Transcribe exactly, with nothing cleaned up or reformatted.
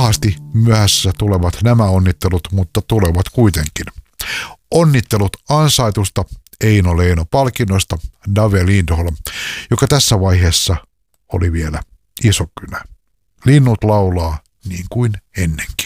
Pahasti myöhässä tulevat nämä onnittelut, mutta tulevat kuitenkin. Onnittelut ansaitusta Eino Leino-palkinnosta Dave Lindholm, joka tässä vaiheessa oli vielä iso kynä. Linnut laulaa niin kuin ennenkin.